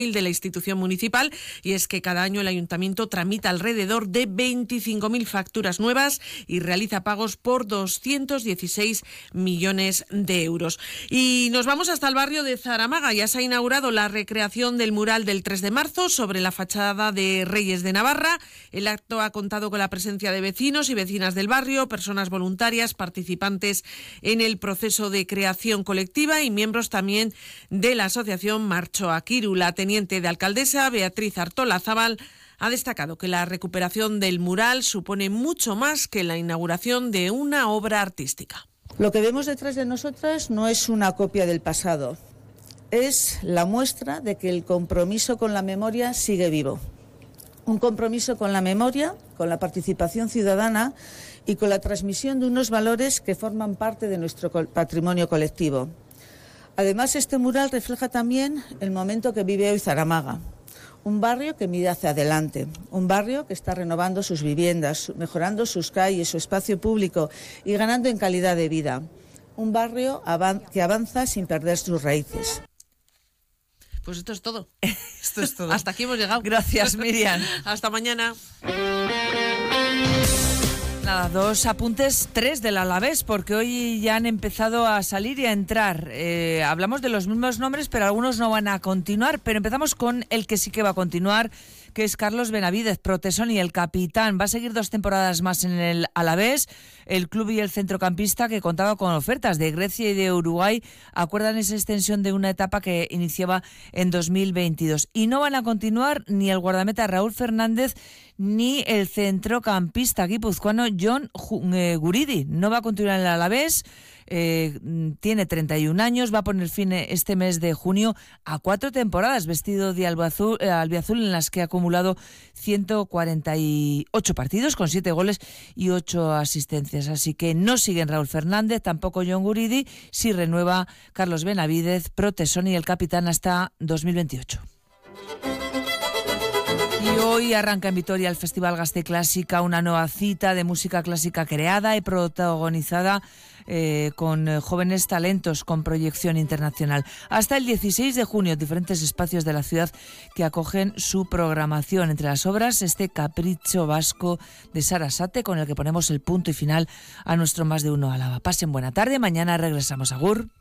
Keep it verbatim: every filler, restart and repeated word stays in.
de la institución municipal, y es que cada año el ayuntamiento tramita alrededor de veinticinco mil facturas nuevas y realiza pagos por doscientos dieciséis millones de euros. Y nos vamos hasta el barrio de Zaramaga. Ya se ha inaugurado la recreación del mural del tres de marzo sobre la fachada de Reyes de Navarra. El acto ha contado con la presencia de vecinos y vecinas del barrio, personas voluntarias, participantes en el proceso de creación colectiva y miembros también de la asociación Marcho Akiru. La teniente de alcaldesa, Beatriz Artolazabal, ha destacado que la recuperación del mural supone mucho más que la inauguración de una obra artística. Lo que vemos detrás de nosotras no es una copia del pasado, es la muestra de que el compromiso con la memoria sigue vivo. Un compromiso con la memoria, con la participación ciudadana y con la transmisión de unos valores que forman parte de nuestro patrimonio colectivo. Además, este mural refleja también el momento que vive hoy Zaramaga, un barrio que mira hacia adelante, un barrio que está renovando sus viviendas, mejorando sus calles, su espacio público y ganando en calidad de vida, un barrio que avanza sin perder sus raíces. Pues esto es todo. Esto es todo. Hasta aquí hemos llegado. Gracias, Miriam. Hasta mañana. Nada, dos apuntes, tres del Alavés, porque hoy ya han empezado a salir y a entrar. Eh, hablamos de los mismos nombres, pero algunos no van a continuar. Pero empezamos con el que sí que va a continuar, que es Carlos Benavidez, Protesoni, el capitán. Va a seguir dos temporadas más en el Alavés. El club y el centrocampista, que contaba con ofertas de Grecia y de Uruguay, acuerdan esa extensión de una etapa que iniciaba en dos mil veintidós. Y no van a continuar ni el guardameta Raúl Fernández ni el centrocampista guipuzcoano John Guridi. No va a continuar en el Alavés. Eh, tiene treinta y un años, va a poner fin este mes de junio a cuatro temporadas vestido de albiazul, eh, albiazul en las que ha acumulado ciento cuarenta y ocho partidos con siete goles y ocho asistencias. Así que no siguen Raúl Fernández, tampoco John Guridi, sí renueva Carlos Benavidez, Protesoni, el capitán, hasta dos mil veintiocho. Y hoy arranca en Vitoria el Festival Gazte Clásica, una nueva cita de música clásica creada y protagonizada eh, con eh, jóvenes talentos con proyección internacional. Hasta el dieciséis de junio, diferentes espacios de la ciudad que acogen su programación. Entre las obras, este Capricho Vasco de Sarasate, con el que ponemos el punto y final a nuestro Más de Uno Álava. Pasen buena tarde, mañana regresamos. Agur.